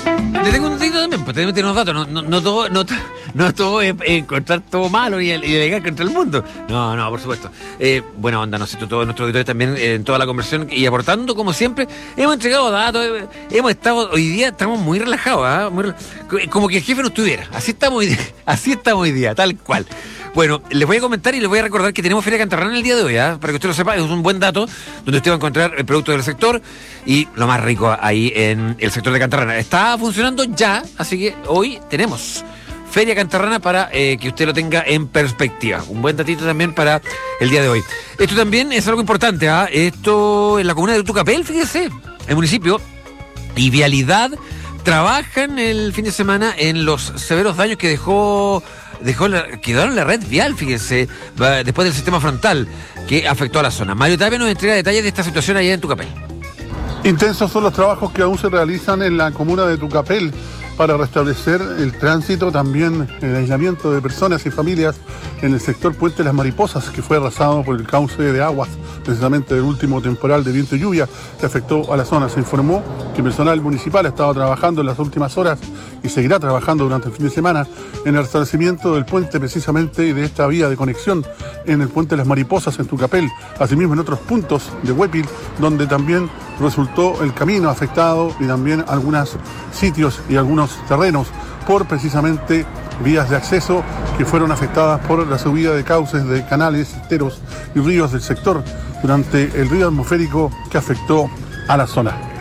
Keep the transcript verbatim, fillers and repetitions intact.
Le tengo un datito también, pues también tiene unos datos. No, no, no todo, no, no todo es encontrar todo malo y, y alegar contra el mundo. No, no, por supuesto. Eh, buena onda, ¿no es cierto? Todos nuestros auditores también eh, en toda la conversación y aportando, como siempre. Hemos entregado datos, eh, hemos estado, hoy día estamos muy relajados, ¿eh? Muy rela- como que el jefe no estuviera. Así estamos hoy día, así estamos hoy día, tal cual. Bueno, les voy a comentar y les voy a recordar que tenemos Feria Cantarrana el día de hoy, ¿eh? Para que usted lo sepa, es un buen dato donde usted va a encontrar el producto del sector y lo más rico ahí en el sector de Cantarrana. Está funcionando ya, así que hoy tenemos Feria Cantarrana para eh, que usted lo tenga en perspectiva. Un buen datito también para el día de hoy. Esto también es algo importante, ¿ah? ¿eh? Esto en la comuna de Tucapel, fíjese, el municipio y Vialidad trabajan el fin de semana en los severos daños que dejó dejó la, quedaron la red vial, fíjense, después del sistema frontal que afectó a la zona. Mario Tapia nos entrega detalles de esta situación allá en Tucapel. Intensos son los trabajos que aún se realizan en la comuna de Tucapel para restablecer el tránsito, también el aislamiento de personas y familias en el sector Puente Las Mariposas, que fue arrasado por el cauce de aguas, precisamente del último temporal de viento y lluvia que afectó a la zona. Se informó que el personal municipal ha estado trabajando en las últimas horas y seguirá trabajando durante el fin de semana en el restablecimiento del puente, precisamente de esta vía de conexión en el Puente Las Mariposas en Tucapel, asimismo en otros puntos de Huépil, donde también resultó el camino afectado y también algunos sitios y algunos terrenos por precisamente vías de acceso que fueron afectadas por la subida de cauces de canales, esteros y ríos del sector durante el río atmosférico que afectó a la zona.